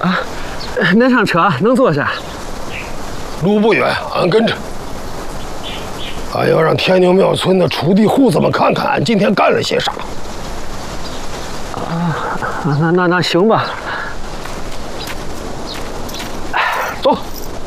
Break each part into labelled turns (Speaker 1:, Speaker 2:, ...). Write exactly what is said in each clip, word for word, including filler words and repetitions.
Speaker 1: 啊，恁上车能坐下。
Speaker 2: 路不远，俺跟着。俺要让天牛庙村的锄地户子们看看俺今天干了些啥。
Speaker 1: 啊，那那那行吧。走。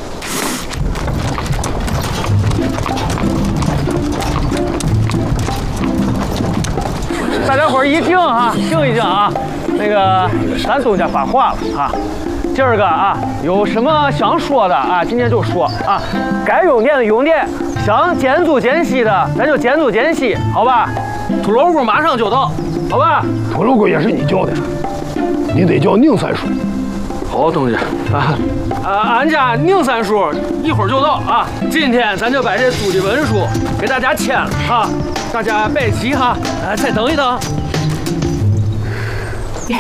Speaker 1: 大家伙儿一静啊，静一静啊。那个，咱东家发话了啊。今儿个啊，有什么想说的啊，今天就说啊。该用电的用电，想减租减息的，咱就减租减息，好吧？土楼姑马上就到，好吧？
Speaker 2: 土楼姑也是你叫的，你得叫宁三叔。
Speaker 1: 好，东家啊。啊，俺家宁三叔一会儿就到啊。今天咱就把这租的文书给大家签了啊，大家别急哈，啊，再等一等。
Speaker 3: 耶，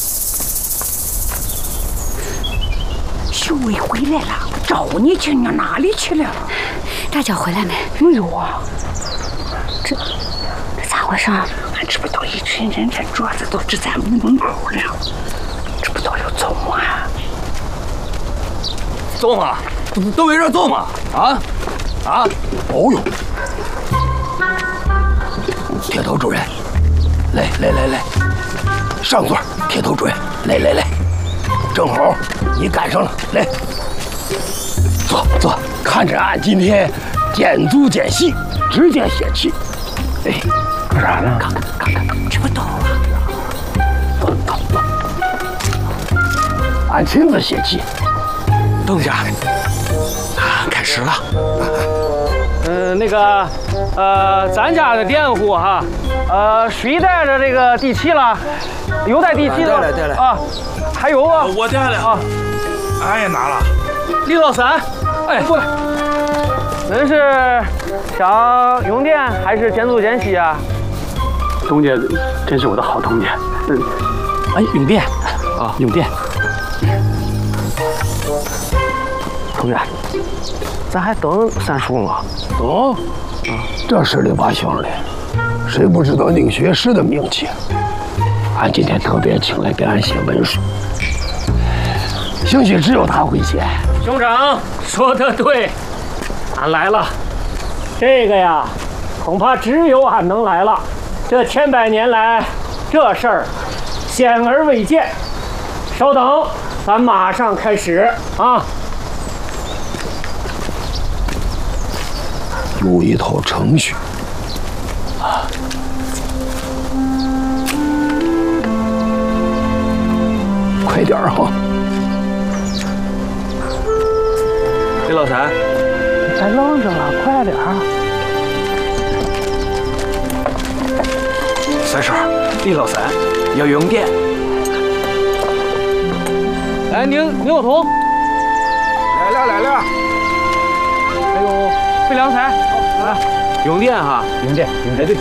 Speaker 3: 秀伟回来了，找你去呢，哪里去了？
Speaker 4: 大脚回来没？
Speaker 3: 没有啊。
Speaker 4: 这这咋回事？
Speaker 3: 俺知不道一群人这桌子都支在屋门口了，知不道有走啊？
Speaker 5: 走嘛，都围着走嘛！啊啊！
Speaker 2: 哦哟，铁头主任，来来来来，上座。铁头主任，来来来，正好你赶上了，来，坐坐，看着俺今天减租减息，直接泄气。哎，干啥呢？看看看看，
Speaker 3: 知不道啊？
Speaker 2: 坐坐坐，俺亲自泄气。
Speaker 5: 东家，啊，开始了。
Speaker 1: 嗯，那个，呃，咱家的佃户哈，呃，谁带着这个地契了？有带地契的？
Speaker 5: 带了带了
Speaker 1: 啊，还有啊？
Speaker 5: 我带了啊，俺也拿了。
Speaker 1: 李老三，哎，过来。恁是想用电还是减租减息啊？
Speaker 6: 东家真是我的好东家。嗯，哎，用电啊，用电。
Speaker 1: 同学，咱还等三叔吗？
Speaker 2: 等，这十里八乡的，谁不知道宁学士的名气？俺今天特别请来给俺写文书，兴许只有他会写。
Speaker 6: 兄长说得对，俺来了。这个呀，恐怕只有俺能来了。这千百年来，这事儿显而未见。稍等，咱马上开始啊！
Speaker 2: 有一套程序啊，快点哈！
Speaker 1: 李老三，
Speaker 6: 别愣着了，快点儿！
Speaker 5: 三婶，李老三要用电。
Speaker 1: 哎，宁宁有同，
Speaker 5: 来了来了。
Speaker 1: 还有费良才，来，用电哈，
Speaker 6: 用电，用电对。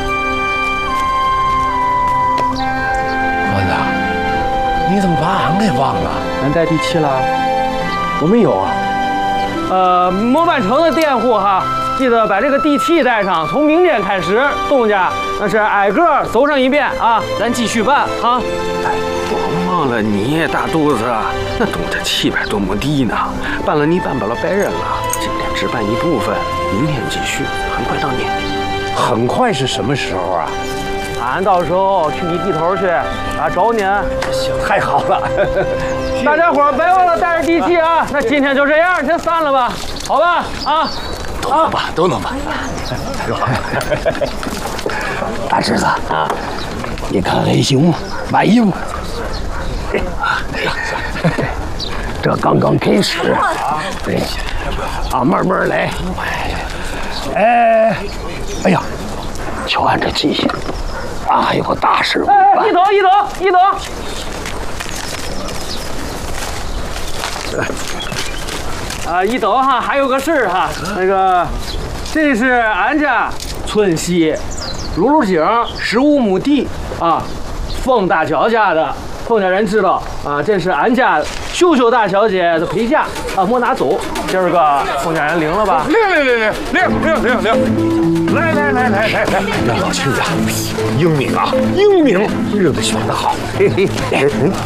Speaker 2: 儿子，你怎么把俺给忘了？
Speaker 1: 咱带地契了？我没有啊。呃，磨半城的佃户哈，记得把这个地契带上，从明天开始，东家那是挨个走上一遍啊，咱继续办啊。
Speaker 5: 哎，我忘了你也大肚子，那东家气派多么低呢？办了你办不了别人了，今天只办一部分，明天继续，很快到你。
Speaker 6: 很快是什么时候啊？
Speaker 1: 俺到时候去你地头去啊找你。
Speaker 6: 行，太好了。
Speaker 1: 大家伙别忘了带着地契啊！那今天就这样，先散了吧，好吧？啊，
Speaker 5: 都能吧，都能吧。
Speaker 2: 大侄子啊，你看还行吗？满意不？这刚刚开始，对，啊，慢慢来。哎，哎呀，瞧俺这记性，俺还有个大事没办。
Speaker 1: 哎，一等一等一等。啊，一等哈，还有个事儿哈，那个，这是俺家村西鲁鲁井十五亩地啊，凤大脚家的，凤家人知道啊，这是俺家秀秀大小姐的陪嫁啊，莫拿走，今儿个凤家人领了吧？
Speaker 2: 领领领领领领领领！来来来来来来，那老亲家英明啊，英明，日子选得好，嘿嘿，